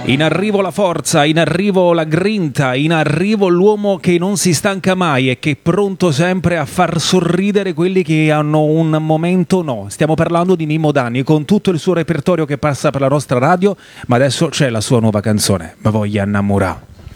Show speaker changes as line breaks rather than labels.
In arrivo la forza, in arrivo la grinta, in arrivo l'uomo che non si stanca mai e che è pronto sempre a far sorridere quelli che hanno un momento no. Stiamo parlando di Mimmo Danni con tutto il suo repertorio che passa per la nostra radio, ma adesso c'è la sua nuova canzone, Ma voglia innamorà.